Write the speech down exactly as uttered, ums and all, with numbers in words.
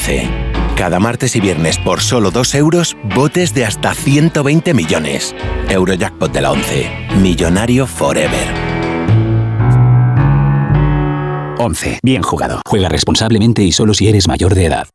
once. Cada martes y viernes por solo dos euros, botes de hasta ciento veinte millones. Eurojackpot de la once. Millonario forever. once. Bien jugado. Juega responsablemente y solo si eres mayor de edad.